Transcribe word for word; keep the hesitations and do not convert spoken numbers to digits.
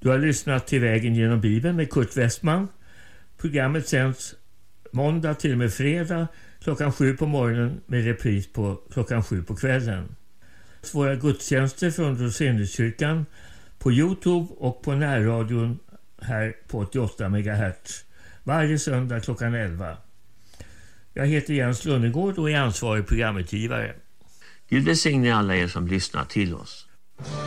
Du har lyssnat till Vägen genom Bibeln med Kurt Westman. Programmet sänds måndag till och med fredag klockan sju på morgonen med repris på klockan sju på kvällen. Våra gudstjänster från Roseniuskyrkan på YouTube och på närradion här på åttioåtta megahertz varje söndag klockan elva. Jag heter Jens Lundegård och är ansvarig programutgivare. Gud välsigne alla er som lyssnar till oss.